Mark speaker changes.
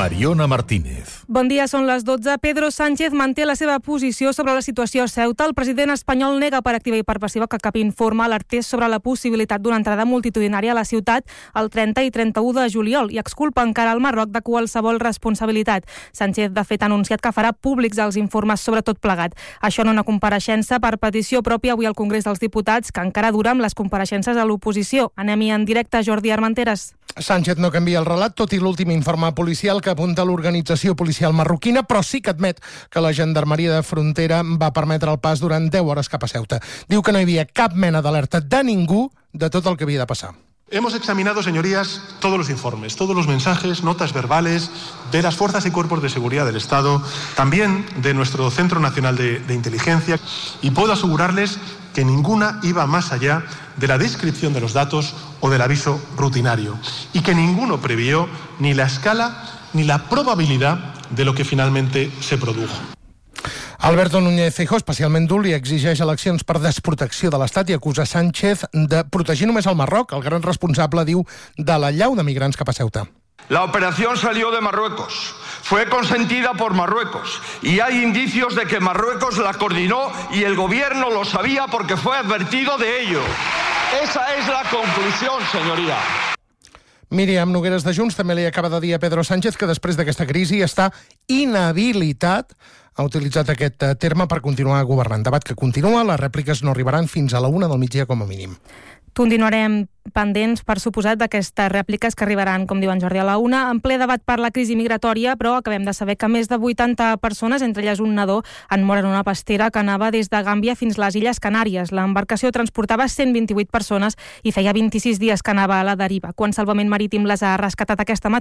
Speaker 1: Mariona Martínez.
Speaker 2: Bon dia, són les 12. Pedro Sánchez manté la seva posició sobre la situació a Ceuta. El president espanyol nega per activa i per passiva que cap informe alertés sobre la possibilitat d'una entrada multitudinària a la ciutat el 30 i 31 de juliol i exculpa encara el Marroc de qualsevol responsabilitat. Sánchez, de fet, ha anunciat que farà públics els informes sobre tot plegat. Això en una compareixença per petició pròpia avui al Congrés dels Diputats, que encara dura amb les compareixences a l'oposició. Anem-hi en directe, Jordi Armenteres.
Speaker 3: Sánchez no canvia el relat, tot i l'últim informe policial que apunta a l'organització policial marroquina, però sí que admet que la gendarmeria de frontera va permetre el pas durant 10 hores cap a Ceuta. Diu que no hi havia cap mena d'alerta de ningú de tot el que havia de passar.
Speaker 4: Hemos examinado, señorías, todos los informes, todos los mensajes, notas verbales de las fuerzas y cuerpos de seguridad del Estado, también de nuestro Centro Nacional de Inteligencia, y puedo asegurarles que ninguna iba más allá de la descripción de los datos o del aviso rutinario, y que ninguno previó ni la escala ni la probabilidad de lo que finalmente se produjo.
Speaker 3: Alberto Núñez Feijóo, especialment dur, li exigeix eleccions per desprotecció de l'Estat i acusa Sánchez de protegir només el Marroc, el gran responsable, diu, de l'allau de migrants cap a Ceuta.
Speaker 5: La operación salió de Marruecos, fue consentida por Marruecos y hay indicios de que Marruecos la coordinó y el gobierno lo sabía porque fue advertido de ello. Esa es la conclusión, señoría.
Speaker 3: Míriam Nogueras de Junts també li acaba de dir a Pedro Sánchez que després d'aquesta crisi està inhabilitat. Ha utilitzat aquest terme per continuar governant. Debat que continua, les rèpliques no arribaran fins a la 1 del migdia com a mínim.
Speaker 2: Continuarem pendents, per suposat, d'aquestes rèpliques que arribaran, com diuen Jordi, a la 1, en ple debat per la crisi migratòria, però acabem de saber que més de 80 persones, entre elles un nadó, han mort en una pastera que anava des de Gàmbia fins les Illes Canàries. L'embarcació transportava 128 persones i feia 26 dies que anava a la deriva. Quan Salvament Marítim les ha rescatat aquesta